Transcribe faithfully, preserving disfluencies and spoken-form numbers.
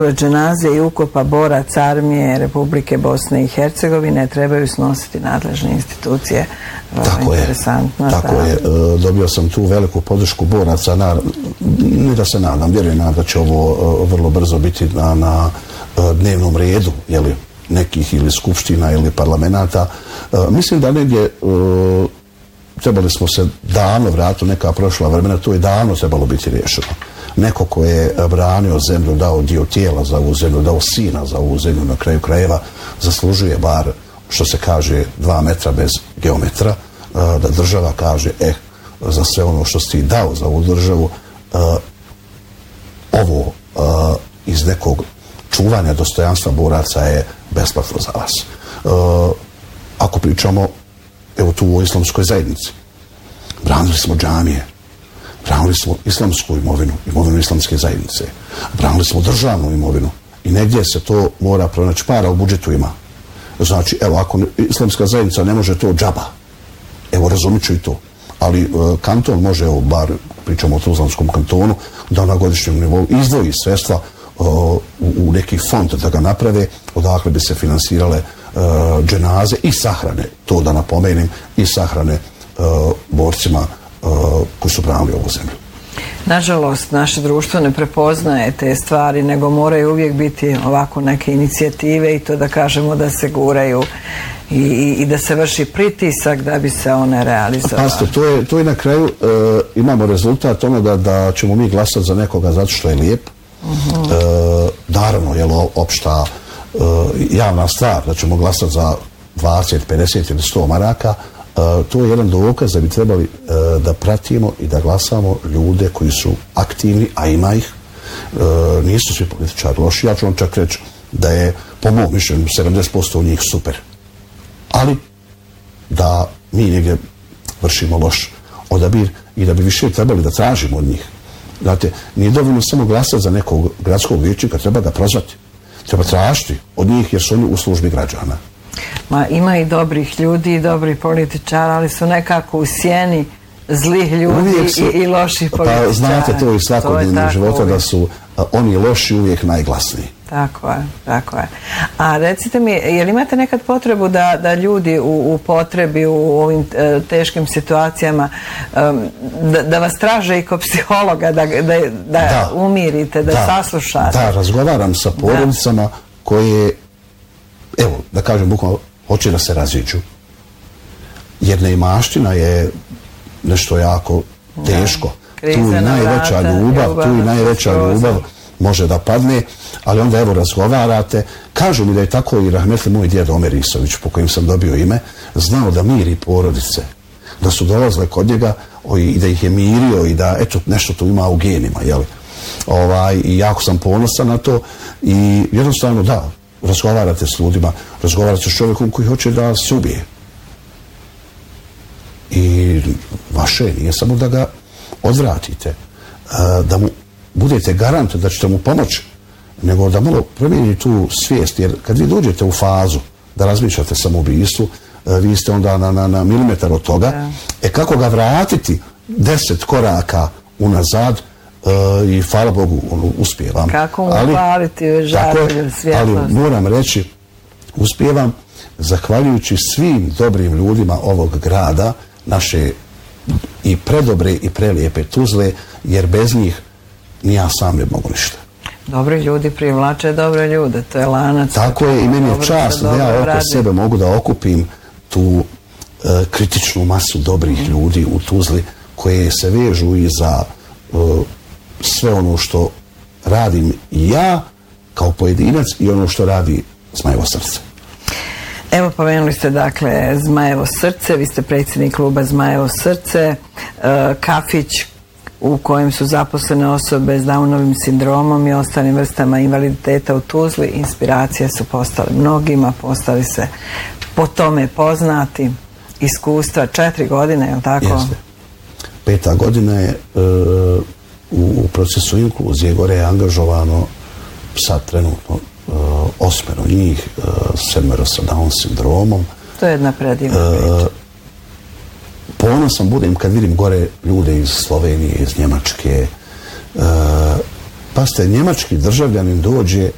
Dženaze i ukopa boraca armije Republike Bosne i Hercegovine trebaju snositi nadležne institucije. Tako je, tako je. Dobio sam tu veliku podršku boraca, ne da se nadam, vjerujem da će ovo vrlo brzo biti na, na dnevnom redu, jeli, nekih ili skupština ili parlamenta. Mislim da negdje trebali smo se davno vratiti u neka prošla vremena, to je davno trebalo biti riješeno. Neko ko je branio zemlju, dao dio tijela za ovu zemlju, dao sina za ovu zemlju, na kraju krajeva zaslužuje bar, što se kaže, dva metra bez geometra, da država kaže, eh, za sve ono što si dao za ovu državu, ovo iz nekog čuvanja dostojanstva boraca je besplatno za vas. Ako pričamo, evo tu u islamskoj zajednici, branili smo džamije, branili smo islamsku imovinu, imovinu islamske zajednice, branili smo državnu imovinu i negdje se to mora pronaći, para u budžetu ima. Znači, evo, ako islamska zajednica ne može to džaba, evo, razumit ću i to, ali uh, kanton može, evo, bar pričamo o Tuzlanskom kantonu, da na godišnjem nivou izdvoji sredstva uh, u, u neki fond da ga naprave, odakle bi se finansirale uh, dženaze i sahrane, to da napomenem, i sahrane uh, borcima Uh, koji su branili ovu zemlju. Nažalost, naše društvo ne prepoznaje te stvari, nego moraju uvijek biti ovako neke inicijative i to da kažemo da se guraju i, i, i da se vrši pritisak da bi se one realizovali. Pazite, to je, to je na kraju, uh, imamo rezultat onoga da ćemo mi glasati za nekoga zato što je lijep. Uh-huh. uh, naravno, je li opšta uh, javna stvar da ćemo glasati za dvadeset, pedeset ili sto maraka. Uh, to je jedan dokaz da bi trebali uh, da pratimo i da glasamo ljude koji su aktivni, a ima ih. Uh, nisu svi političari loši. Ja ću vam čak reći da je, po mom mišljenju, sedamdeset posto njih super. Ali da mi negdje vršimo loš odabir i da bi više trebali da tražimo od njih. Znate, nije dovoljno samo glasati za nekog gradskog vijećnika, treba ga prozvati. Treba tražiti od njih jer su oni u službi građana. Ma, ima i dobrih ljudi i dobrih političara, ali su nekako u sjeni zlih ljudi su, i, i loših političara. Pa znate to iz svakodnevnog života da su a, oni loši uvijek najglasniji. Tako je, tako je. A recite mi, je li imate nekad potrebu da, da ljudi u, u potrebi, u ovim e, teškim situacijama, um, da, da vas traže i kao psihologa, da, da, da, da umirite, da, da saslušate? Da, razgovaram sa porodicama da. koje, evo, da kažem bukvalno, hoće da se raziđu. Jer neimaština je nešto jako teško. Da. Tu i najveća vrata, ljubav, ljubav, tu i najveća ljubav može da padne, ali onda evo razgovarate. Kažu mi da je tako i rahmetli moj djed Omer Isović, po kojim sam dobio ime, znao da miri porodice, da su dolazile kod njega i da ih je mirio i da eto nešto tu ima u genima, jel? Ovaj, i jako sam ponosan na to i jednostavno da, razgovarate s ljudima, razgovarate s čovjekom koji hoće da se ubije. I vaše nije samo da ga odvratite, da mu budete garant da ćete mu pomoći, nego da malo promijeni tu svijest, jer kad vi dođete u fazu da razmišljate samobijstvu, vi ste onda na, na, na milimetar od toga, da. E kako ga vratiti deset koraka unazad, Uh, i hvala Bogu ono, uspijevam. Kako mu paliti žarulju svjetlost. Ali moram reći, uspijevam zahvaljujući svim dobrim ljudima ovog grada, naše i predobre i prelijepe Tuzle, jer bez njih ni ja sam ne mogu ništa. Dobri ljudi privlače dobre ljude, to je lanac. Tako je i meni je čast da ja oko radi. sebe mogu da okupim tu uh, kritičnu masu dobrih mm. ljudi u Tuzli koje se vežu i za uh, sve ono što radim i ja kao pojedinac i ono što radi Zmajevo srce. Evo, pomenuli ste dakle Zmajevo srce, vi ste predsjednik kluba Zmajevo srce, kafić u kojem su zaposlene osobe s Downovim sindromom i ostalim vrstama invaliditeta u Tuzli. Inspiracije su postale mnogima, postali se po tome poznati, iskustva, četiri godine, je li tako? Jeste. Peta godina je uh, u procesu inkluzije gore je angažovano sad trenutno uh, osmero njih, uh, sedmero sa Down sindromom. To je jedna predivna priča. Uh, ponosan budem kad vidim gore ljude iz Slovenije, iz Njemačke. Uh, pa ste, njemački državljanin dođe